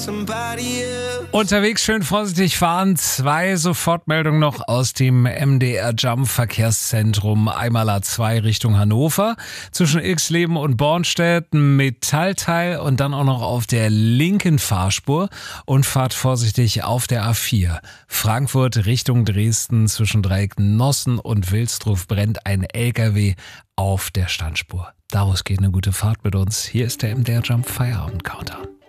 Unterwegs schön vorsichtig fahren. 2 Sofortmeldungen noch aus dem MDR Jump Verkehrszentrum. Einmal A2 Richtung Hannover zwischen Ilksleben und Bornstedt, Metallteil und dann auch noch auf der linken Fahrspur und fahrt vorsichtig auf der A4. Frankfurt Richtung Dresden zwischen Dreieck Nossen und Wilsdruf brennt ein LKW auf der Standspur. Daraus geht eine gute Fahrt mit uns. Hier ist der MDR Jump Feierabend Countdown.